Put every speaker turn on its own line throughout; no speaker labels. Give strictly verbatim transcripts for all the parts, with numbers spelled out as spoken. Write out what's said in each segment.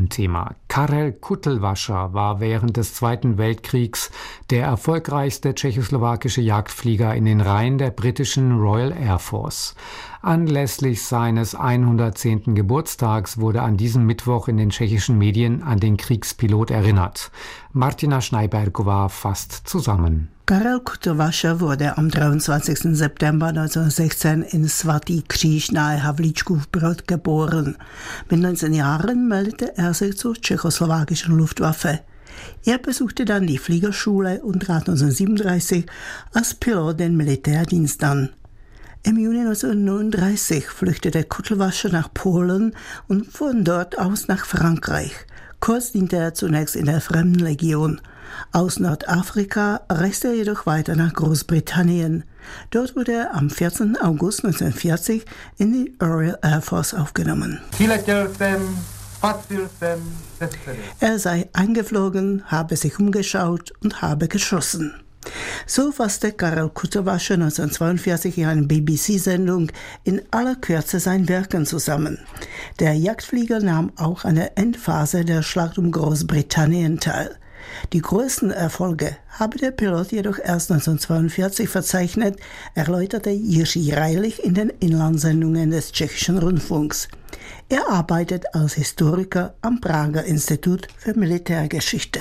diesem Thema. Karel Kutlvaša war während des Zweiten Weltkriegs der erfolgreichste tschechoslowakische Jagdflieger in den Reihen der britischen Royal Air Force. Anlässlich seines hundertzehnten Geburtstags wurde an diesem Mittwoch in den tschechischen Medien an den Kriegspilot erinnert. Martina Schneibergová fasst zusammen.
Karel Kutlvaša wurde am dreiundzwanzigsten September neunzehnhundertsechzehn in Svatý Kříž nahe Havlíčkův Brod geboren. Mit neunzehn Jahren meldete er sich zur tschechoslowakischen Luftwaffe. Er besuchte dann die Fliegerschule und trat neunzehnhundertsiebenunddreißig als Pilot den Militärdienst an. Im Juni neunzehnhundertneununddreißig flüchtete Kutlvaša nach Polen und von dort aus nach Frankreich. Kurz diente er zunächst in der Fremdenlegion. Aus Nordafrika reiste er jedoch weiter nach Großbritannien. Dort wurde er am vierzehnten August neunzehnhundertvierzig in die Royal Air Force aufgenommen. Er sei eingeflogen, habe sich umgeschaut und habe geschossen. So fasste Karel Kutlvaša neunzehnhundertzweiundvierzig in einer B B C-Sendung in aller Kürze sein Wirken zusammen. Der Jagdflieger nahm auch an der Endphase der Schlacht um Großbritannien teil. Die größten Erfolge habe der Pilot jedoch erst neunzehnhundertzweiundvierzig verzeichnet, erläuterte Jiří Reilich in den Inlandsendungen des tschechischen Rundfunks. Er arbeitet als Historiker am Prager Institut für Militärgeschichte.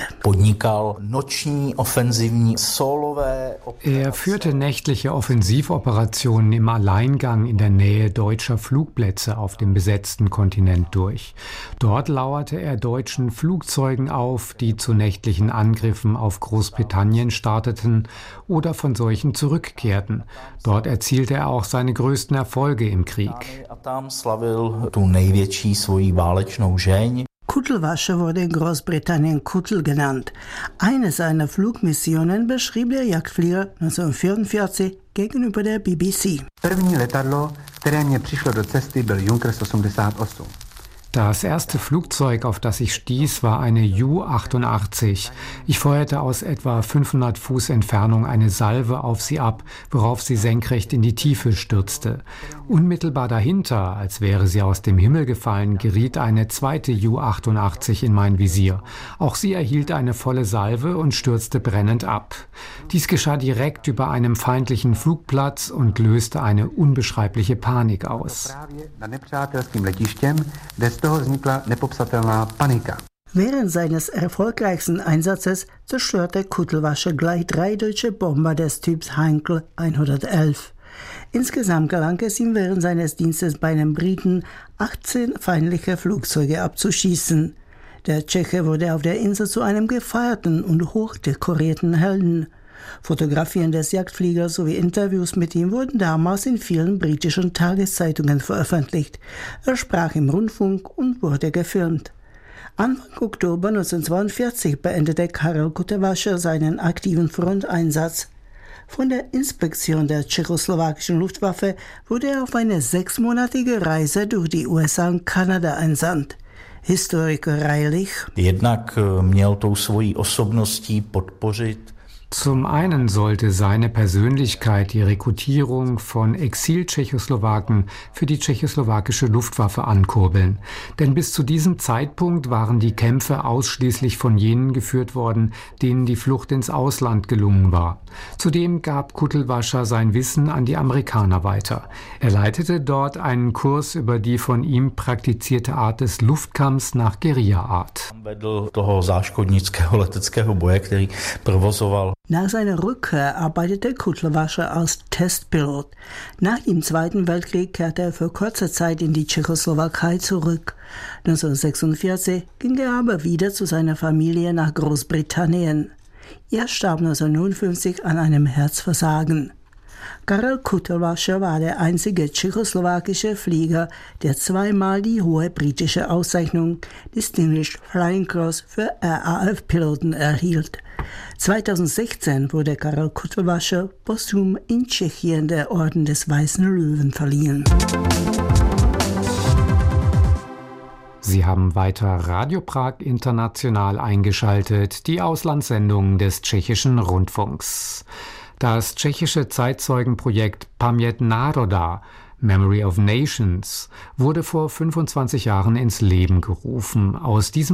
Er führte nächtliche Offensivoperationen im Alleingang in der Nähe deutscher Flugplätze auf dem besetzten Kontinent durch. Dort lauerte er deutschen Flugzeugen auf, die zu nächtlichen Angriffen auf Großbritannien starteten oder von solchen zurückkehrten. Dort erzielte er auch seine größten Erfolge im Krieg.
Kutlvaša wurde in Großbritannien Kutl genannt. Eine seiner Flugmissionen beschrieb der Jagdflieger neunzehnhundertvierundvierzig gegenüber der B B C.
První letadlo, které mě přišlo do cesty, byl Junkers osmdesátosm.
Das erste Flugzeug, auf das ich stieß, war eine Ju achtundachtzig. Ich feuerte aus etwa fünfhundert Fuß Entfernung eine Salve auf sie ab, worauf sie senkrecht in die Tiefe stürzte. Unmittelbar dahinter, als wäre sie aus dem Himmel gefallen, geriet eine zweite Ju achtundachtzig in mein Visier. Auch sie erhielt eine volle Salve und stürzte brennend ab. Dies geschah direkt über einem feindlichen Flugplatz und löste eine unbeschreibliche Panik aus.
Während seines erfolgreichsten Einsatzes zerstörte Kutlvaša gleich drei deutsche Bomber des Typs Heinkel hundertelf. Insgesamt gelang es ihm während seines Dienstes bei den Briten, achtzehn feindliche Flugzeuge abzuschießen. Der Tscheche wurde auf der Insel zu einem gefeierten und hochdekorierten Helden. Fotografien des Jagdfliegers sowie Interviews mit ihm wurden damals in vielen britischen Tageszeitungen veröffentlicht. Er sprach im Rundfunk und wurde gefilmt. Anfang Oktober neunzehnhundertzweiundvierzig beendete Karel Kutlvaša seinen aktiven Fronteinsatz. Von der Inspektion der tschechoslowakischen Luftwaffe wurde er auf eine sechsmonatige Reise durch die U S A und Kanada entsandt. Historiker Reilich.
Jednak měl tou svojí osobností podpořit.
Zum einen sollte seine Persönlichkeit die Rekrutierung von Exil-Tschechoslowaken für die tschechoslowakische Luftwaffe ankurbeln. Denn bis zu diesem Zeitpunkt waren die Kämpfe ausschließlich von jenen geführt worden, denen die Flucht ins Ausland gelungen war. Zudem gab Kutlvaša sein Wissen an die Amerikaner weiter. Er leitete dort einen Kurs über die von ihm praktizierte Art des Luftkampfs nach Guerilla-Art.
Nach seiner Rückkehr arbeitete Kutlvaša als Testpilot. Nach dem Zweiten Weltkrieg kehrte er für kurze Zeit in die Tschechoslowakei zurück. neunzehnhundertsechsundvierzig ging er aber wieder zu seiner Familie nach Großbritannien. Er starb neunzehnhundertneunundfünfzig an einem Herzversagen. Karel Kutlvaša war der einzige tschechoslowakische Flieger, der zweimal die hohe britische Auszeichnung Distinguished Flying Cross für R A F-Piloten erhielt. zweitausendsechzehn wurde Karel Kutlvaša posthum in Tschechien der Orden des Weißen Löwen verliehen.
Sie haben weiter Radio Prag International eingeschaltet, die Auslandssendung des tschechischen Rundfunks. Das tschechische Zeitzeugenprojekt Paměť národa, Memory of Nations, wurde vor fünfundzwanzig Jahren ins Leben gerufen. Aus diesem